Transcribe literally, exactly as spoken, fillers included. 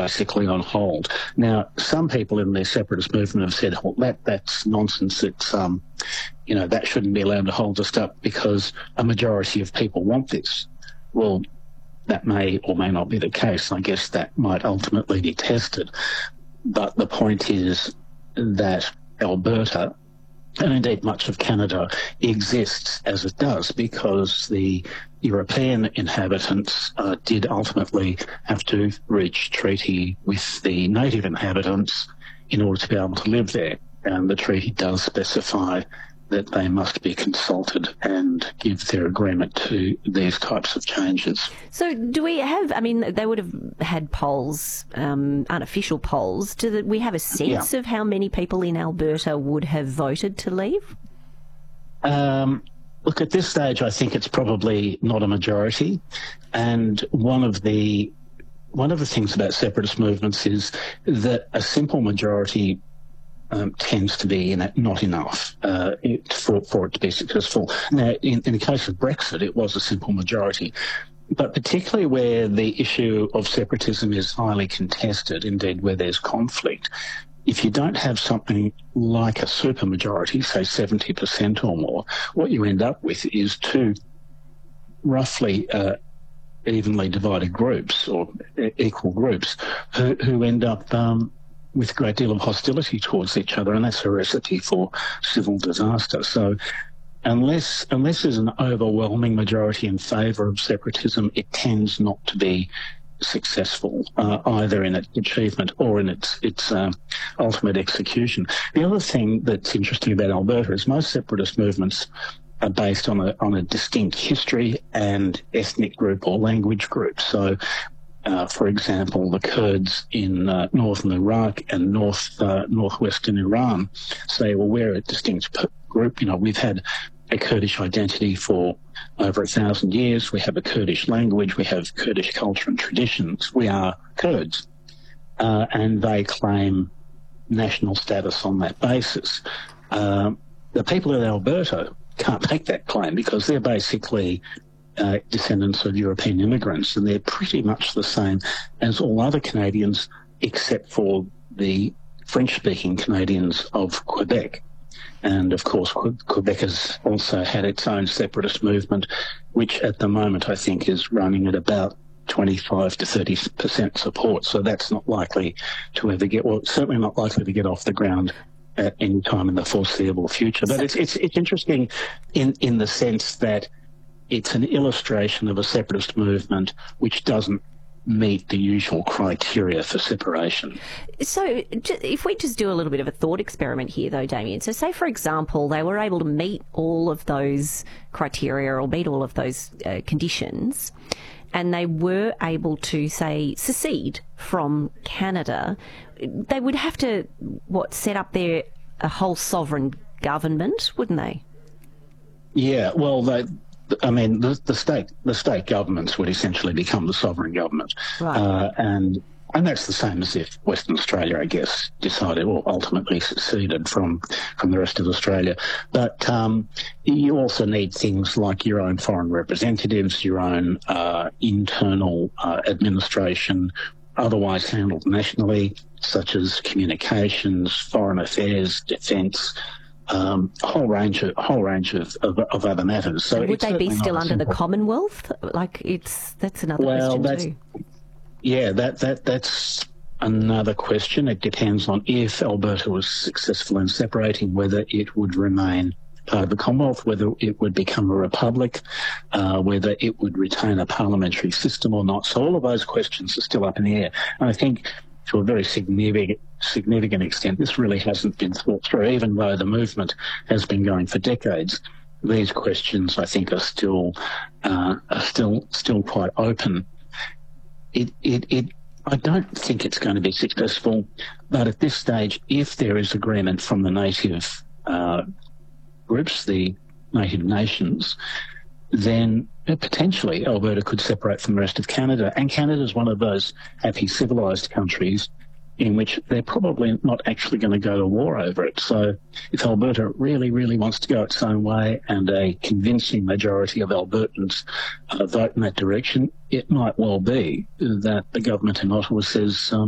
basically on hold. Now, some people in the separatist movement have said, well, that, that's nonsense. It's, um, you know, that shouldn't be allowed to hold us up because a majority of people want this. Well, that may or may not be the case. I guess that might ultimately be tested. But the point is that Alberta, and indeed much of Canada, exists as it does because the European inhabitants uh, did ultimately have to reach treaty with the native inhabitants in order to be able to live there. And the treaty does specify that they must be consulted and give their agreement to these types of changes. So do we have, I mean, they would have had polls, um, unofficial polls. Do we have a sense yeah. of how many people in Alberta would have voted to leave? Um, look, at this stage, I think it's probably not a majority. And one of the one of the things about separatist movements is that a simple majority Um, tends to be in it, not enough uh, it, for, for it to be successful. Now, in, in the case of Brexit, it was a simple majority, but particularly where the issue of separatism is highly contested, indeed where there's conflict, if you don't have something like a supermajority, say seventy percent or more, what you end up with is two roughly uh, evenly divided groups or equal groups who, who end up um, with a great deal of hostility towards each other, and that's a recipe for civil disaster. So unless unless there's an overwhelming majority in favour of separatism, it tends not to be successful, uh, either in its achievement or in its its uh, ultimate execution. The other thing that's interesting about Alberta is most separatist movements are based on a on a distinct history and ethnic group or language group. So Uh, for example, the Kurds in uh, northern Iraq and north uh, northwestern Iran say, well, we're a distinct p- group. You know, we've had a Kurdish identity for over a thousand years. We have a Kurdish language. We have Kurdish culture and traditions. We are Kurds. Uh, and they claim national status on that basis. Uh, the people in Alberta can't make that claim because they're basically Uh, descendants of European immigrants, and they're pretty much the same as all other Canadians except for the French-speaking Canadians of Quebec. And, of course, Que- Quebec has also had its own separatist movement, which at the moment I think is running at about twenty-five to thirty percent support. So that's not likely to ever get, well, certainly not likely to get off the ground at any time in the foreseeable future. But it's, it's, it's interesting in, in the sense that it's an illustration of a separatist movement which doesn't meet the usual criteria for separation. So if we just do a little bit of a thought experiment here, though, Damien, so say, for example, they were able to meet all of those criteria or meet all of those uh, conditions, and they were able to, say, secede from Canada, they would have to, what, set up their a whole sovereign government, wouldn't they? Yeah, well, they... I mean, the, the state the state governments would essentially become the sovereign government, right. uh, and and that's the same as if Western Australia, I guess, decided or ultimately seceded from from the rest of Australia. But um, you also need things like your own foreign representatives, your own uh, internal uh, administration, otherwise handled nationally, such as communications, foreign affairs, defence. Um, a whole range of whole range of, of, of other matters. So and would they be still under the Commonwealth? Like it's that's another well, question that's, too. Yeah, that that that's another question. It depends on if Alberta was successful in separating, whether it would remain part of the Commonwealth, whether it would become a republic, uh, whether it would retain a parliamentary system or not. So all of those questions are still up in the air. And I think to a very significant significant extent, this really hasn't been thought through, even though the movement has been going for decades. These questions, I think, are still uh, are still still quite open. It, it, it, I don't think it's going to be successful, but at this stage, if there is agreement from the native uh, groups, the native nations, then potentially Alberta could separate from the rest of Canada. And Canada is one of those happy civilised countries in which they're probably not actually going to go to war over it. So if Alberta really, really wants to go its own way and a convincing majority of Albertans uh, vote in that direction, it might well be that the government in Ottawa says, um,